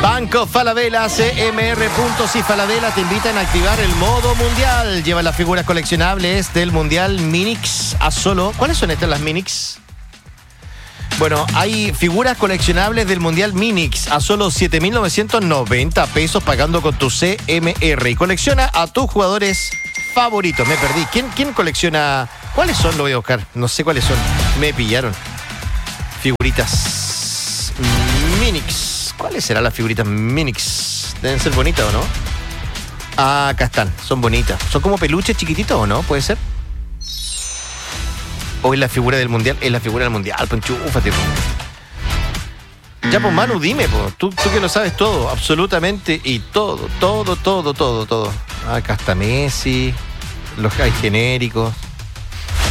Banco Falabella, CMR. Falabella te invitan a activar el modo mundial. Lleva las figuras coleccionables del Mundial Minix a solo... ¿Cuáles son estas las Minix? Bueno, hay figuras coleccionables del Mundial Minix a solo 7.990 pesos pagando con tu CMR. Y colecciona a tus jugadores favoritos. Me perdí. ¿Quién colecciona? ¿Cuáles son? Lo voy a buscar. No sé cuáles son. Me pillaron. Figuritas Minix. ¿Cuáles serán las figuritas Minix? Deben ser bonitas, ¿o no? Ah, acá están. Son bonitas. ¿Son como peluches chiquititos o no? ¿Puede ser? ¿O es la figura del mundial? Es la figura del mundial, pues enchúfate. Ya, pues Manu, dime, pues. Tú que lo sabes todo, absolutamente, y todo. Acá está Messi, los hay genéricos.